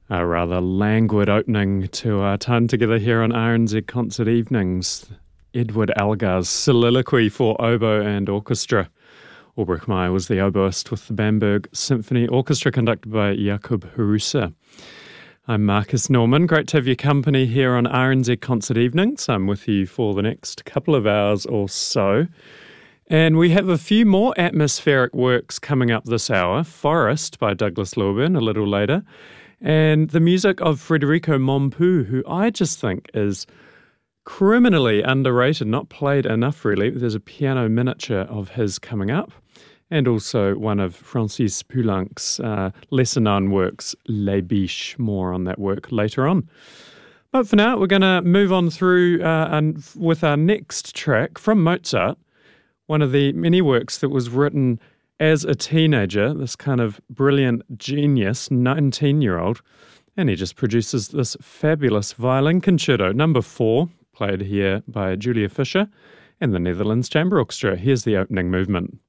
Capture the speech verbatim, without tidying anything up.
A rather languid opening to our time together here on R N Z Concert Evenings. Edward Elgar's soliloquy for oboe and orchestra. Ulbrich Meyer was the oboist with the Bamberg Symphony Orchestra conducted by Jakub Harusa. I'm Marcus Norman. Great to have your company here on R N Z Concert Evenings. I'm with you for the next couple of hours or so. And we have a few more atmospheric works coming up this hour. Forest by Douglas Leuburn a little later. And the music of Federico Mompu, who I just think is criminally underrated, not played enough really. There's a piano miniature of his coming up. And also one of Francis Poulenc's uh, lesser-known works, Les Biches. More on that work later on. But for now, we're going to move on through uh, and with our next track from Mozart, one of the many works that was written as a teenager, this kind of brilliant genius, nineteen-year-old, and he just produces this fabulous violin concerto, number four, played here by Julia Fischer and the Netherlands Chamber Orchestra. Here's the opening movement.